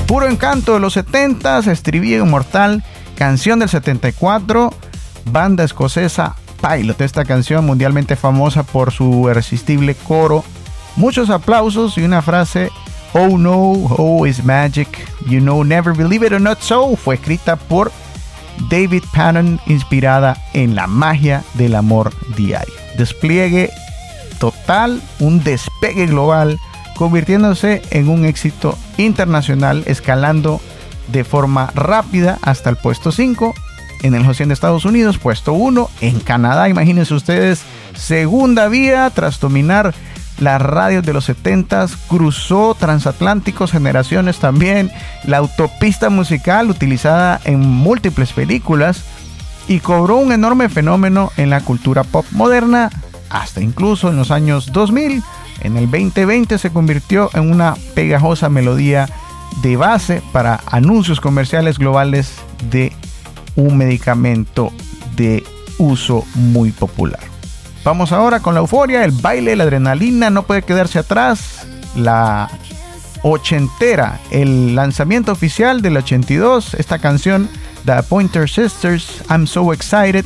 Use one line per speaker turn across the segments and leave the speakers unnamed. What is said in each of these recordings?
Puro encanto de los 70s, estribillo inmortal, canción del 74, banda escocesa Pilot. Esta canción mundialmente famosa por su irresistible coro, muchos aplausos y una frase: "Oh no, oh is magic, you know, never believe it or not so", fue escrita por David Pannon, inspirada en la magia del amor diario. Despliegue total, un despegue global, convirtiéndose en un éxito internacional, escalando de forma rápida hasta el puesto 5 en el Hot 100 de Estados Unidos, puesto 1 en Canadá. Imagínense ustedes, segunda vía tras dominar las radios de los 70s, cruzó transatlánticos, generaciones también, la autopista musical utilizada en múltiples películas, y cobró un enorme fenómeno en la cultura pop moderna, hasta incluso en los años 2000. En el 2020 se convirtió en una pegajosa melodía de base para anuncios comerciales globales de un medicamento de uso muy popular. Vamos ahora con la euforia, el baile, la adrenalina, no puede quedarse atrás. La ochentera, el lanzamiento oficial del 82, esta canción, The Pointer Sisters, I'm So Excited,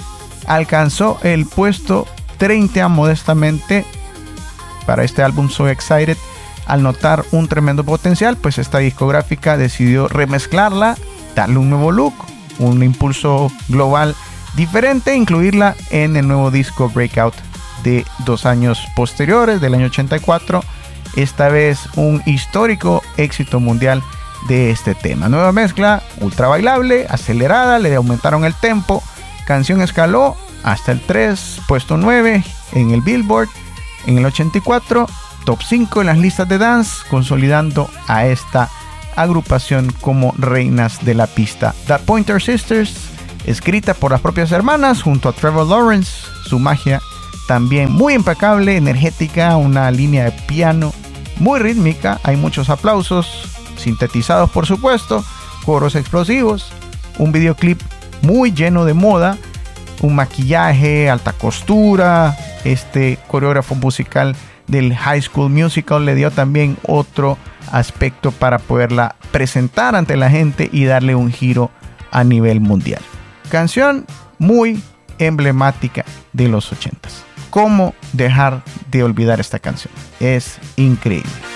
alcanzó el puesto 30 modestamente para este álbum So Excited. Al notar un tremendo potencial, pues esta discográfica decidió remezclarla, darle un nuevo look, un impulso global diferente, e incluirla en el nuevo disco Breakout de 2 años posteriores, del año 84. Esta vez un histórico éxito mundial de este tema. Nueva mezcla, ultra bailable, acelerada, le aumentaron el tempo. Canción escaló hasta el 3, puesto 9 en el Billboard en el 84, top 5 en las listas de dance, consolidando a esta agrupación como reinas de la pista. The Pointer Sisters, escrita por las propias hermanas junto a Trevor Lawrence, su magia también muy impecable, energética, una línea de piano muy rítmica, hay muchos aplausos, sintetizados por supuesto, coros explosivos, un videoclip muy lleno de moda, un maquillaje, alta costura. Este coreógrafo musical del High School Musical le dio también otro aspecto para poderla presentar ante la gente y darle un giro a nivel mundial. Canción muy emblemática de los 80s. ¿Cómo dejar de olvidar esta canción? Es increíble.